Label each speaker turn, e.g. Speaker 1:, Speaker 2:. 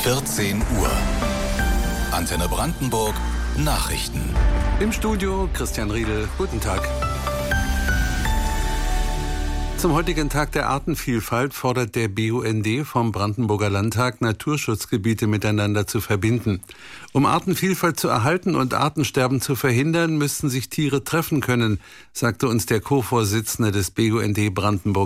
Speaker 1: 14 Uhr. Antenne Brandenburg Nachrichten.
Speaker 2: Im Studio Christian Riedel. Guten Tag. Zum heutigen Tag der Artenvielfalt fordert der BUND vom Brandenburger Landtag, Naturschutzgebiete miteinander zu verbinden. Um Artenvielfalt zu erhalten und Artensterben zu verhindern, müssten sich Tiere treffen können, sagte uns der Co-Vorsitzende des BUND Brandenburg